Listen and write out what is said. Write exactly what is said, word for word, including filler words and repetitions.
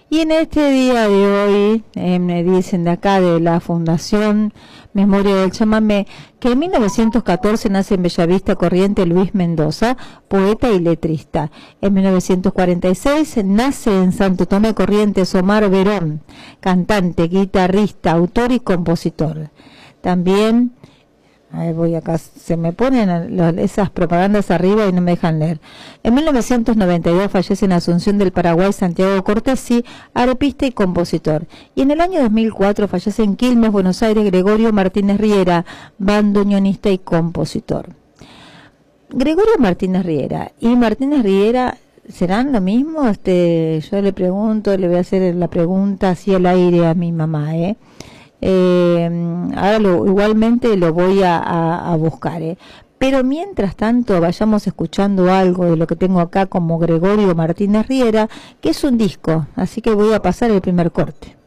Y en este día de hoy, eh, me dicen de acá de la Fundación Memoria del Chamamé, que en mil novecientos catorce nace en Bellavista Corriente Luis Mendoza, poeta y letrista. En mil novecientos cuarenta y seis nace en Santo Tomé Corrientes Omar Verón, cantante, guitarrista, autor y compositor. También, a ver, voy acá, se me ponen los, esas propagandas arriba y no me dejan leer. En mil novecientos noventa y dos fallece en Asunción del Paraguay Santiago Cortesi, arpista y compositor. Y en el año dos mil cuatro fallece en Quilmes, Buenos Aires, Gregorio Martínez Riera, bandoneonista y compositor. Gregorio Martínez Riera y Martínez Riera, ¿serán lo mismo? Este, yo le pregunto, le voy a hacer la pregunta así al aire a mi mamá, ¿eh? Eh, ahora lo, igualmente lo voy a, a, a buscar, ¿eh? Pero mientras tanto vayamos escuchando algo de lo que tengo acá como Gregorio Martínez Riera, que es un disco, así que voy a pasar el primer corte.